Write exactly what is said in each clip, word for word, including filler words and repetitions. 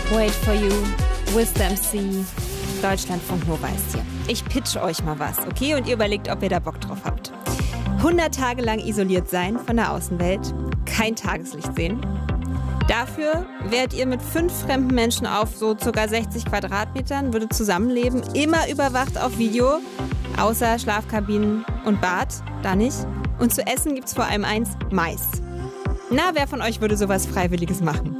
Wait for You, Wisdom C, Deutschlandfunk Nova ist hier. Ich pitch euch mal was, okay? Und ihr überlegt, ob ihr da Bock drauf habt. hundert Tage lang isoliert sein von der Außenwelt, kein Tageslicht sehen. Dafür wärt ihr mit fünf fremden Menschen auf so ca. sechzig Quadratmetern, würdet zusammenleben, immer überwacht auf Video, außer Schlafkabinen und Bad, da nicht. Und zu essen gibt's vor allem eins, Mais. Na, wer von euch würde sowas Freiwilliges machen?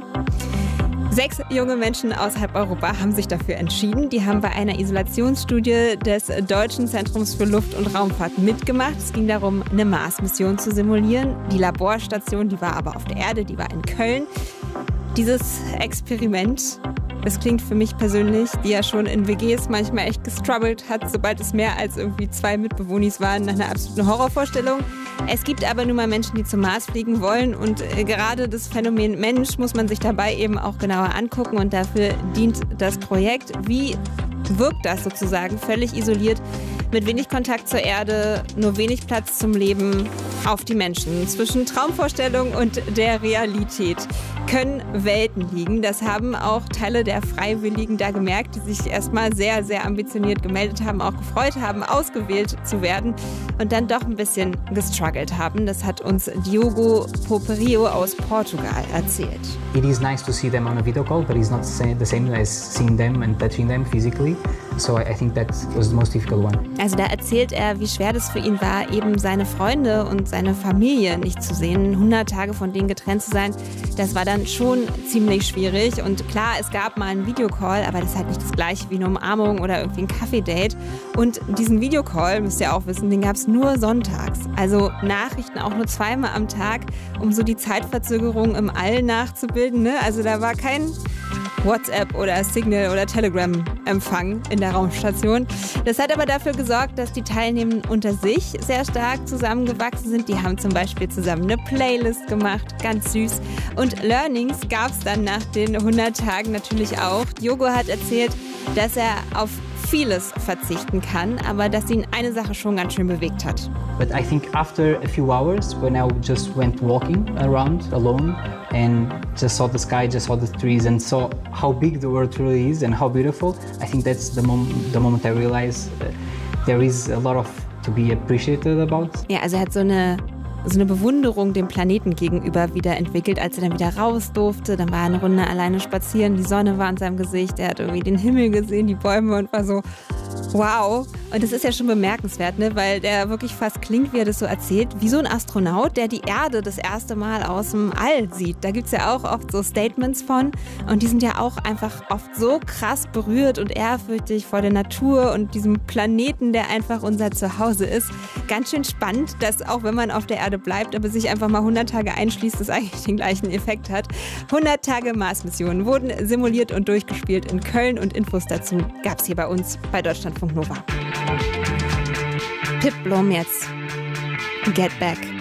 Sechs junge Menschen aus halb Europa haben sich dafür entschieden. Die haben bei einer Isolationsstudie des Deutschen Zentrums für Luft- und Raumfahrt mitgemacht. Es ging darum, eine Mars-Mission zu simulieren. Die Laborstation, die war aber auf der Erde, die war in Köln. Dieses Experiment, das klingt für mich persönlich, die ja schon in W Gs manchmal echt gestruggelt hat, sobald es mehr als irgendwie zwei Mitbewohnis waren, nach einer absoluten Horrorvorstellung. Es gibt aber nun mal Menschen, die zum Mars fliegen wollen und äh, gerade das Phänomen Mensch muss man sich dabei eben auch genauer angucken und dafür dient das Projekt. Wie wirkt das sozusagen völlig isoliert, mit wenig Kontakt zur Erde, nur wenig Platz zum Leben auf die Menschen? Zwischen Traumvorstellung und der Realität können Welten liegen. Das haben auch Teile der Freiwilligen da gemerkt, die sich erstmal sehr, sehr ambitioniert gemeldet haben, auch gefreut haben, ausgewählt zu werden und dann doch ein bisschen gestruggelt haben. Das hat uns Diogo Poperio aus Portugal erzählt. It is nice to see them on a video call, but it's not the same as seeing them and touching them physically. So I think that was the most difficult one. Also da erzählt er, wie schwer das für ihn war, eben seine Freunde und seine Familie nicht zu sehen. hundert Tage von denen getrennt zu sein, das war dann schon ziemlich schwierig. Und klar, es gab mal einen Videocall, aber das ist halt nicht das gleiche wie eine Umarmung oder irgendwie ein Kaffee-Date. Und diesen Videocall, müsst ihr auch wissen, den gab es nur sonntags. Also Nachrichten auch nur zweimal am Tag, um so die Zeitverzögerung im All nachzubilden, ne? Also da war kein WhatsApp oder Signal oder Telegram-Empfang in der Raumstation. Das hat aber dafür gesorgt, dass die Teilnehmenden unter sich sehr stark zusammengewachsen sind. Die haben zum Beispiel zusammen eine Playlist gemacht, ganz süß. Und Learnings gab es dann nach den hundert Tagen natürlich auch. Diogo hat erzählt, dass er auf vieles verzichten kann, aber dass ihn eine Sache schon ganz schön bewegt hat. But I think after a few hours, when I just went walking around alone and just saw the sky, just saw the trees and saw how big the world really is and how beautiful, I think that's the, mom the moment I realized uh, there is a lot of to be appreciated about. Ja, also er hat so eine so eine Bewunderung dem Planeten gegenüber wieder entwickelt, als er dann wieder raus durfte. Dann war er eine Runde alleine spazieren, die Sonne war in seinem Gesicht, er hat irgendwie den Himmel gesehen, die Bäume und war so, wow. Und das ist ja schon bemerkenswert, ne? Weil der wirklich fast klingt, wie er das so erzählt, wie so ein Astronaut, der die Erde das erste Mal aus dem All sieht. Da gibt es ja auch oft so Statements von und die sind ja auch einfach oft so krass berührt und ehrfürchtig vor der Natur und diesem Planeten, der einfach unser Zuhause ist. Ganz schön spannend, dass auch wenn man auf der Erde bleibt, aber sich einfach mal hundert Tage einschließt, das eigentlich den gleichen Effekt hat. hundert Tage Mars-Missionen wurden simuliert und durchgespielt in Köln und Infos dazu gab es hier bei uns bei Deutschlandfunk Nova. Pip Blom jetzt. Get Back.